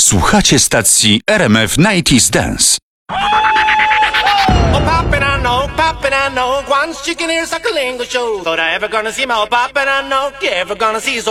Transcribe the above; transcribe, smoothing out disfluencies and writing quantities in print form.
Słuchacie stacji RMF 90's Dance. Oh, poppin' I know, Guan's chicken ears like a lingo show. Thought I ever gonna see my poppin' I know, you ever gonna see so